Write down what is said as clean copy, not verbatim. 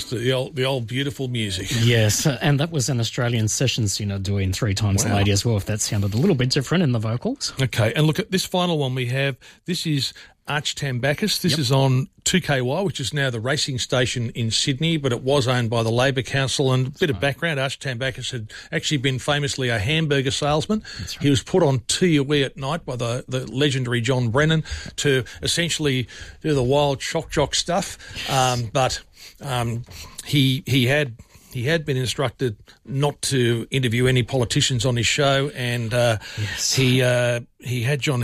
was the old beautiful music. Yes, and that was an Australian session singer doing Three Times a Lady as well, if that sounded a little bit different in the vocals. Okay, and look at this final one we have. This is Arch Tambakis. This is on 2KY, which is now the racing station in Sydney, but it was owned by the Labor Council. And a bit of background, Arch Tambakis had actually been famously a hamburger salesman. Right. He was put on TUE at night by the legendary John Brennan to essentially do the wild shock jock stuff. But he had been instructed not to interview any politicians on his show, and he had John